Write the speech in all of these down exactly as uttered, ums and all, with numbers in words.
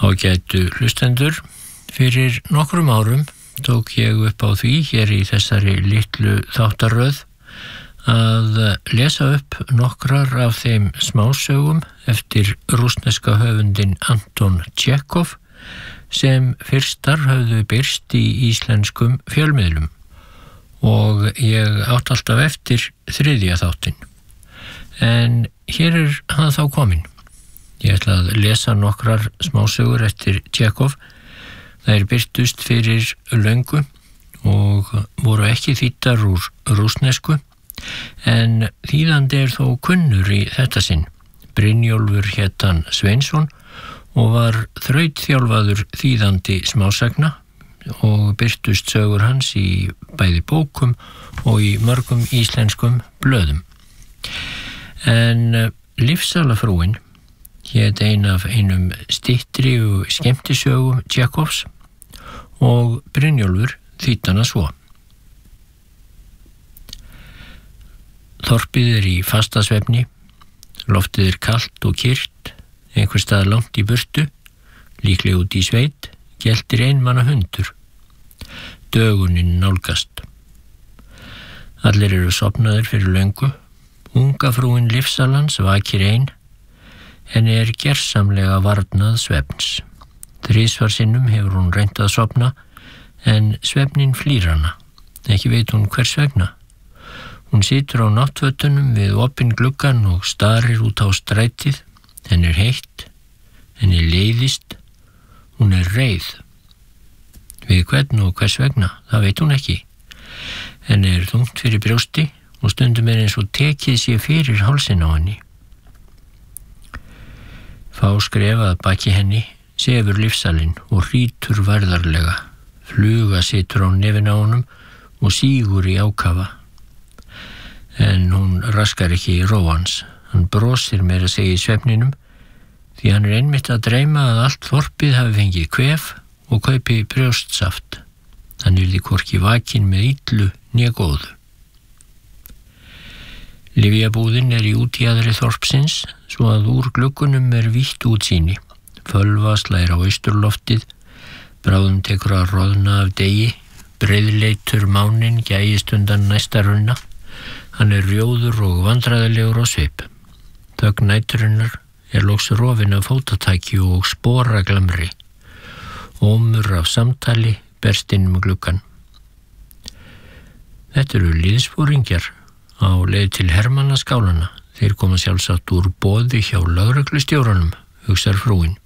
Ágætu hlustendur, fyrir nokkrum árum tók ég upp á því hér í þessari litlu þáttaröð að lesa upp nokkrar af þeim smásögum eftir rússneska höfundinn Anton Tjekov sem fyrstar höfðu birst í íslenskum fjölmiðlum og ég átt alltaf eftir þriðja þáttinn. En hér er hann þá kominn. Ég ætla að lesa nokkrar smásögur eftir Tjekov. Þær birtust fyrir löngu og voru ekki þýddar úr rússnesku, en þýðandi er þó kunnur í þetta sinn. Brynjólfur hét hann Sveinsson og var þrautþjálfaður þýðandi smásagna og birtust sögur hans í bæði bókum og í mörgum íslenskum blöðum. En Lífsalafrúin hét ein af einum styttri og skemmtisögum Tjekovs og Brynjólfur þýddi hana svo. Þorpið er í fastasvefni, loftið er kalt og kyrrt, einhvers staðar langt í burtu, líklega út í sveit, geltir einmanna hundur. Dögunin nálgast. Allir eru sofnaðir fyrir löngu, unga frúin Lífsalans vakir ein, henni er gersamlega varnað svefns. Þrisvar sinnum hefur hún reynt að sofna, en svefnin flýr hana. Ekki veit hún hvers vegna. Hún situr á náttfötunum við opinn gluggann og starir út á strætið. Henni er heitt, henni leiðist, hún er reið. Við hvern og hvers vegna, það veit hún ekki. Henni er þungt fyrir brjósti og stundum er eins og tekið sér fyrir hálsinn á henni. Fá skrefað baki henni, sefur Lífsalinn og hrýtur varðarlega. Fluga situr á nefin á honum og sígur í ákafa. En hún raskar ekki í ró hans. Hann brosir meira að segja í svefninum, því hann er einmitt að dreyma að allt þorpið hafi fengið kvef og kaupi brjóstsaft. Hann yrði hvorki vakinn með illu né góðu. Lyfjabúðin er í útjaðri þorpsins, svo að úr gluggunum er vítt útsýni. Fölva slær á austurloftið, bráðum tekur að roðna af degi, breiðleitur máninn gægist undan næsta runna. Hann er rjóður og vandræðalegur á svip. Þögn næturinnar er loks rofin af fótataki og sporaglamri. Ómur af samtali berst inn um gluggan. Þetta eru liðsforingjar á leið til hermannaskálanna. Þeir koma sjálfsagt úr boði hjá lögreglustjóranum, hugsar frúin.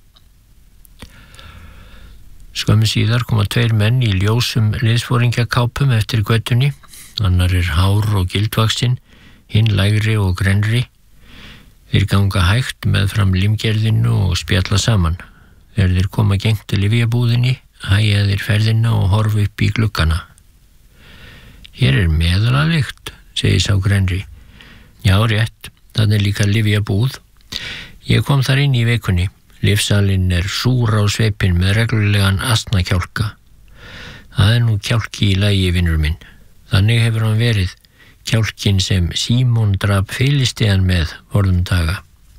Skömmu síðar koma tveir menn í ljósum liðsforingjakápum eftir götunni. Annar er hár og gildvaxinn, hinn lægri og grenri. Þeir ganga hægt með fram limgerðinu og spjalla saman. Þegar þeir koma gengt til lyfjabúðinni, hægja þeir ferðina og horfa upp í gluggana. Hér er meðalalykt, segir sá grenri. Já, rétt, það er líka lyfjabúð. Ég kom þar inn í vikunni. Lyfsalinn er súr á sveipinn með reglulegan astnakjálka. Það er nú kjálki í lagi, vinur minn. Þannig hefur hann verið, kjálkin sem Símon drap Filistean með vorðum daga.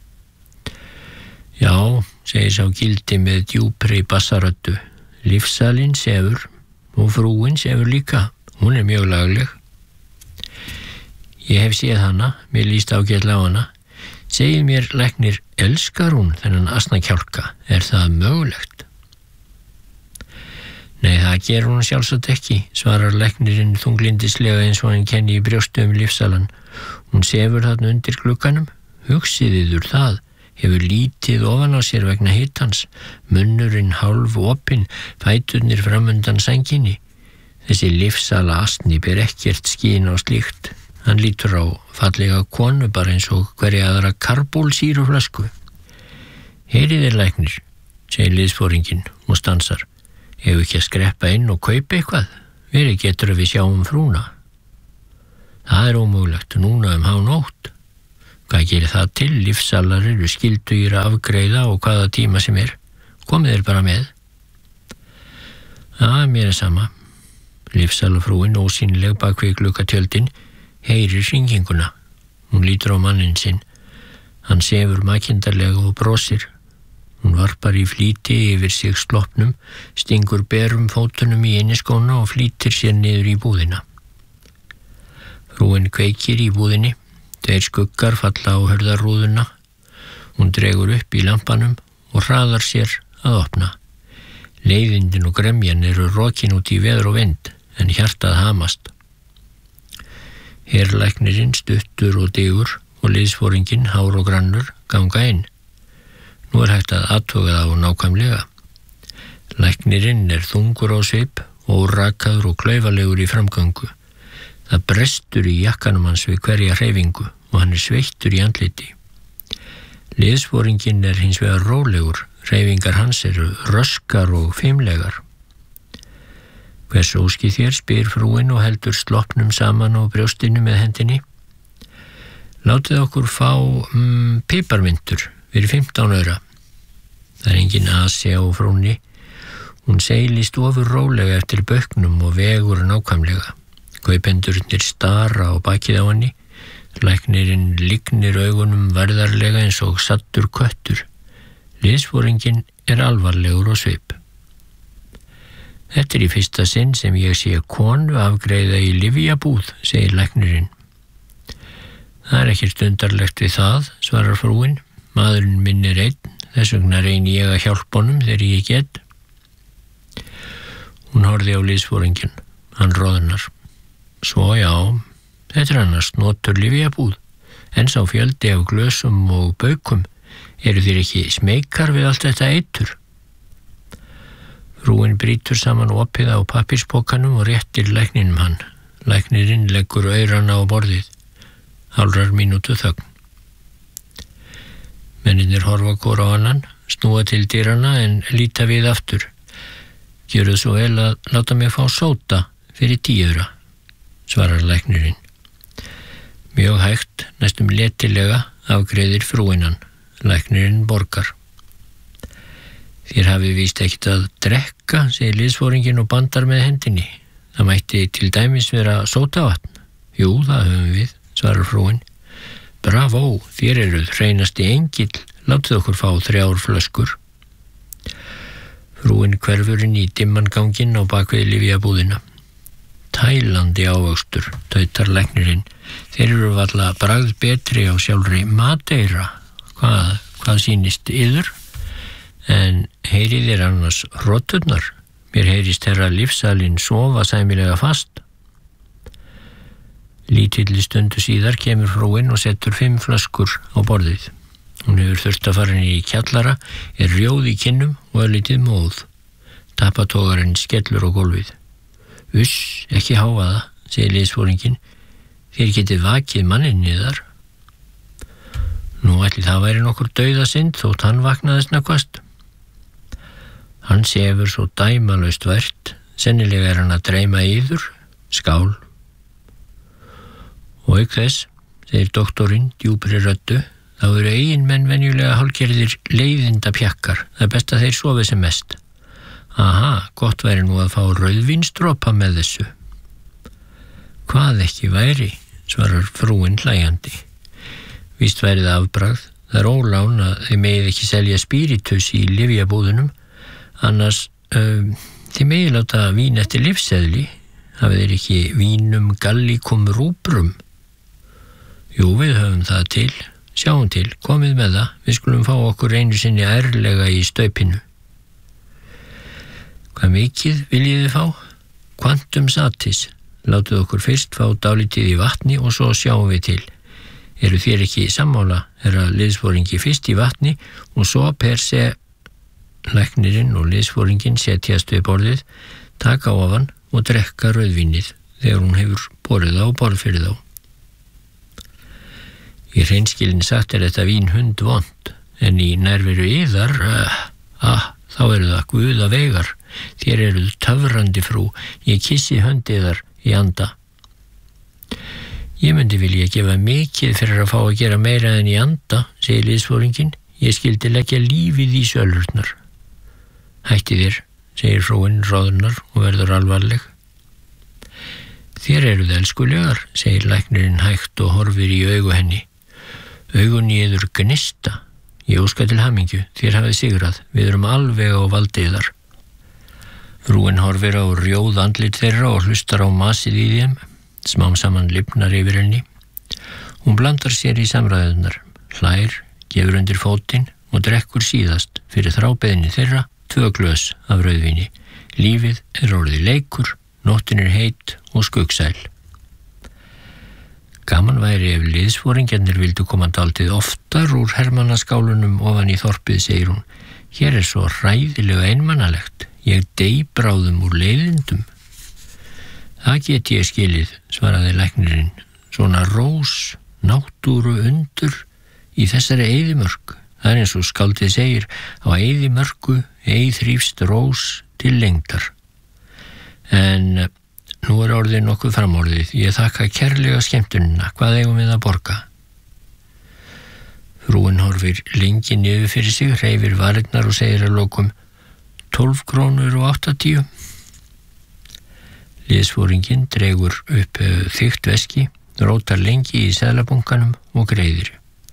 Já, segir sá gildi með djúpri bassaröddu. Lyfsalinn sefur og frúin sefur líka. Hún er mjög lagleg. Ég hef séð hana, mér líst ágætlega á hana. Segið mér, læknir, elskar hún þennan asnakjálka? Er það mögulegt? Nei, það gerur hún sjálfsagt ekki, svarar læknirinn þunglindislega eins og hann kenni í brjóstu um Lífsalan. Hún sefur þarna undir glugganum. Hugsiðiður það, hefur lítið ofan á sér vegna hitans, munnurinn hálf opinn, fæturnir framundan sænginni. Þessi Lífsala asni ber ekkert skín á slíkt. Hann lítur á fallega konu bara eins og hverja aðra karbólsýruflösku. Heyrið þér, læknir, segir liðsforinginn og stansar. Hefur ekki að skreppa inn og kaupa eitthvað? Verið getur að við sjáum frúna. Það er ómögulegt núna um hánótt. Hvað gerir það til? Lífsalar eru skyldugir að afgreiða og hvaða tíma sem er. Komið þér bara með. Já, mér er sama. Lífsalafrúin ósýnileg bak við gluggatjöldin heyrir hringinguna. Hún lítur á manninn sinn. Hann sefur makindarlega og brosir. Hún varpar í flýti yfir sig sloppnum, stingur berum fótunum í inniskóna og flýtir sér niður í búðina. Frúin kveikir í búðinni, tveir skuggar falla á hurðarrúðuna. Hún dregur upp í lampanum og hraðar sér að opna. Leiðindin og gremjan eru rokin út í veður og vind, en hjartað hamast. Herlæknirinn stuttur og digur og liðsforinginn hár og grannur ganga inn. Nú er hægt að athuga það á nákvæmlega. Læknirinn er þungur á svip og rakaður og klaufalegur í framgöngu. Það brestur í jakkanum hans við hverja hreyfingu og hann er sveittur í andliti. Liðsforinginn er hins vegar rólegur, hreyfingar hans eru röskar og fimlegar. Hvers óski þér, spyr frúin og heldur sloppnum saman á brjóstinu með hendinni. Látið okkur fá mm, piparmyntur fyrir fimmtán aura. Það er engin asi á frúnni. Hún seilist ofur rólega eftir bauknum og vegur nákvæmlega. Kaupendurnir stara á bakið á henni. Læknirinn lygnir augunum varðarlega eins og sattur köttur. Liðsforinginn er alvarlegur á svip. Þetta er í fyrsta sinn sem ég sé konu afgreiða í lyfjabúð, segir læknirinn. Það er ekkert undarlegt við það, svarar frúin. Maðurinn minn er einn, þess vegna reyni ég að hjálpa honum þegar ég get. Hún horfði á liðsforinginn. Hann roðnar. Svo já, þetta er annars notur lyfjabúð, en sá fjöldi af glösum og baukum. Eru þér ekki smeykar við allt þetta eitur? Frúin brýtur saman opið á pappírspokanum og réttir lækninum hann. Læknirinn leggur aurana á borðið. Hálfrar mínútu þögn. Mennirnir horfa hvor á annan, snúa til dyrana en líta við aftur. Gjörðu svo vel að láta mig fá sóta fyrir tíu aura, svarar læknirinn. Mjög hægt, næstum letilega, afgreiðir frúinan. Læknirinn borgar. Þér hafið víst ekkert að drekka, segir liðsforinginn og bandar með hendinni. Það mætti til dæmis vera sótavatn. Jú, það höfum við, svarar frúin. Bravo, þér eruð hreinasti engill, látið okkur fá þrjár flöskur. Frúin hverfur inn í dimman ganginn á bakvið lyfjabúðina. Tælandi ávöxtur, tautar læknirinn. Þeir eru varla bragð betri á sjálfri Madeira. Hvað, hvað sýnist yður? En heyrið er annars rotturnar. Mér heyrist herra lífsalinn sofa sæmilega fast. Lítilli stundu síðar kemur frúin og setur fimm flöskur á borðið. Hún hefur þurft að fara inn í kjallara, er rjóð í kinnum og örlítið móð. Tapatógarinn skellur á gólfið. Uss, ekki háfa það, segir liðsforinginn. Þér getið vakið manninn niðar. Nú ætli það væri nokkur dauðasynd þótt hann vaknaði snöggvast. Hann sefur svo dæmalaust vært, sennilega er hann að dreyma yður, skál. Og auk þess, segir doktorinn djúpri röddu, þá eru eiginmenn venjulega hálfgerðir leiðinda pjakkar, það er best að þeir sofi sem mest. Aha, gott væri nú að fá rauðvínsdropa með þessu. Hvað ekki væri, svarar frúin hlæjandi. Víst væri það afbragð, það er ólán að þið megið ekki selja spíritus í lyfjabúðunum, annars um, þið megið láta vín eftir lyfseðli, hafið þeir ekki vínum gallikum rúbrum. Jú, við höfum það til, sjáum til, komið með það, við skulum fá okkur einu sinni ærlega í staupinu. Hvað mikið viljið þið fá? Quantum satis, látið okkur fyrst fá dálítið í vatni og svo sjáum við til. Eru þér ekki sammála, herra liðsforingi fyrst í vatni og svo per se læknirinn og liðsforinginn setjast við borðið, taka á hann og drekka rauðvínið þegar hún hefur borið á borð fyrir þá. Í hreinskilin sagt er þetta vín hund vond, en í nærveru yðar, ah, ah, þá eru það guða vegar. Þér eruð töfrandi frú, ég kissi hönd yðar í anda. Ég myndi vilja gefa mikið fyrir að fá að gera meira en í anda, segir liðsforinginn. Ég skildi leggja lífið í sölurnar. Hætti þér, segir frúin roðnar og verður alvarleg. Þér eruð elskulegar, segir læknirinn hægt og horfir í augu henni. Augun í yður gnista. Ég óska til hamingju, þér hafið sigrað, við erum alveg á valdi yðar. Frúin horfir á rjóð andlit þeirra og hlustar á masið í þeim, smám saman lifnar yfir henni. Hún blandar sér í samræðunar, hlær, gefur undir fótinn og drekkur síðast fyrir þrábeðinni þeirra tvö glös af rauðvíni. Lífið er orðið leikur, nóttin er heit og skuggsæl. Gaman væri ef liðsforingjarnir vildu koma dálítið oftar úr hermannaskálunum ofan í þorpið, segir hún. Hér er svo hræðilega einmannalegt. Ég dey bráðum úr leiðindum. Það get ég skilið, svaraði læknirinn. Svona rós, náttúru undur í þessari eyðimörk. Það er eins og skáldið segir, á eyðimörku eyðþrífst rós til lengdar. En nú er orðið nokkuð framorðið. Ég þakka kærlega skemmtunina. Hvað eigum við að borga? Frúin horfir lengi niður fyrir sig, hreyfir varirnar og segir að lokum tólf krónur og áttatíu. Liðsforinginn dregur upp þykkt veski, rótar lengi í seðlabunkanum og greiðir.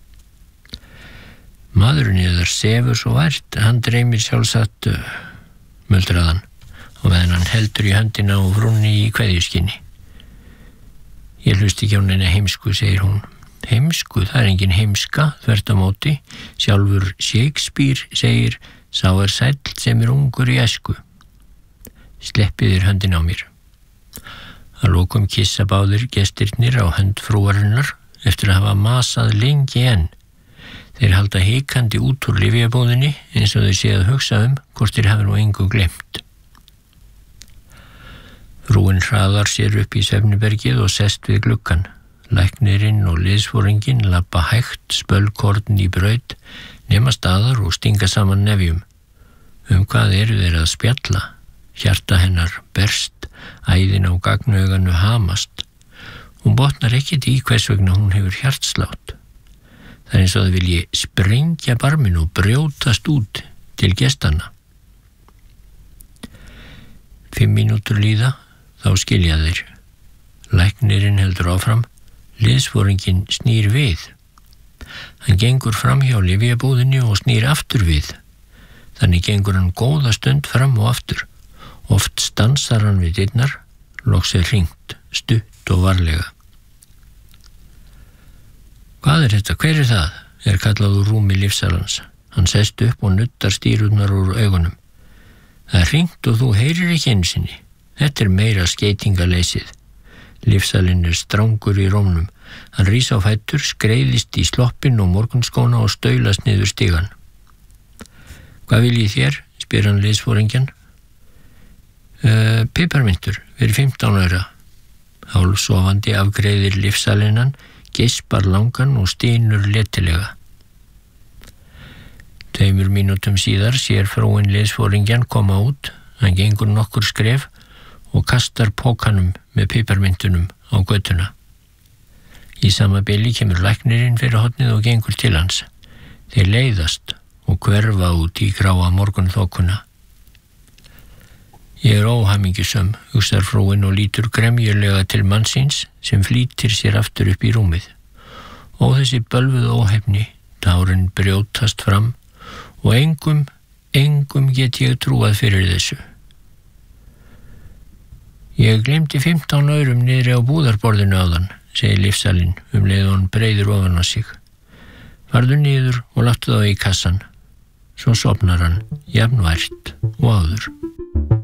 Maðurinn yðar sefur svo vært, hann dreymir sjálfsagt, muldraðan, og meðan hann heldur í höndina og frúnni í kveðjuskinni. Ég hlusti ekki á neina heimsku, segir hún. Heimsku, það er engin heimska, þvert á móti. Sjálfur Shakespeare segir, sá er sæll sem er ungur í æsku. Sleppið þér höndin á mér. Að lokum kissa báðir gestirnir á hönd frúarinnar eftir að hafa masað lengi enn. Þeir halda hikandi út úr lyfjabúðinni eins og þau séu að hugsa um hvort þeir hafi nú engu glemt. Frúin hraðar sér upp í svefnibergið og sest við gluggan. Læknirinn og liðsforinginn labba hægt spölkorn í braut, nema staðar og stinga saman nefjum. Um hvað eru þeir að spjalla? Hjarta hennar berst, æðin á gagnauganu hamast. Hún botnar ekkert í hvers vegna hún hefur hjartslátt. Það er eins og það vilji sprengja barminn og brjótast út til gestanna. Fimm mínútur líða, þá skilja þeir. Læknirinn heldur áfram, liðsforinginn snýr við. Hann gengur fram hjá lyfjabúðinni og snýr aftur við. Þannig gengur hann góða stund fram og aftur. Oft stansar hann við dyrnar, loks er hringt, stutt og varlega. Hvað er þetta? Hver er það? Er kallað úr rúmi lífsalans. Hann sest upp og nuttar stýrurnar úr augunum. Það er hringt og þú heyrir ekki einu sinni. Þetta er meira skeytingaleysið. Lífsalinn er strangur í rómnum. Hann rís á fætur, skreiðist í sloppinn og morgunskóna og staulast niður stigann. Hvað viljið þér? Spyr hann liðsforingjan. Uh, piparmyntur, fyrir fimmtán aura. Hálfsofandi afgreiðir lífsalinnan, geispar langan og stynur letilega. Tveimur mínútum síðar sér frúin liðsforingjan koma út. Hann gengur nokkur skref og kastar pókanum með piparmyntunum á götuna. Í sama bili kemur læknirinn fyrir hornið og gengur til hans. Þeir leiðast og hverfa út í gráa morgunþokuna. Ég er óhamingjusöm, hugsar frúin og lítur gremjulega til mannsins sem flýtir sér aftur upp í rúmið. Og þessi bölvuð óhefni, tárin brjótast fram og engum, engum get ég trúað fyrir þessu. Ég gleymdi fimmtán aurum niðri á búðarborðinu áðan, segir lífsalinn um leið og hann breiðir ofan á sig. Farðu niður og láttu þá í kassan. Svo sofnar hann, jafnvært og áður.